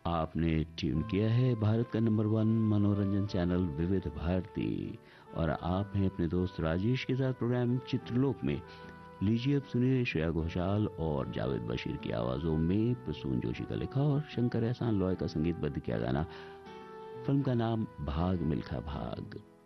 आपने ट्यून किया है भारत का नंबर 1 मनोरंजन चैनल विविध भारती और आप हैं अपने दोस्त राजेश के साथ प्रोग्राम चित्रलोक में। लीजिए अब सुनिए श्रेया घोषाल और जावेद बशीर की आवाजों में प्रसून जोशी का लिखा और शंकर एहसान लॉय का संगीतबद्ध किया गाना। फिल्म का नाम भाग मिल्खा भाग।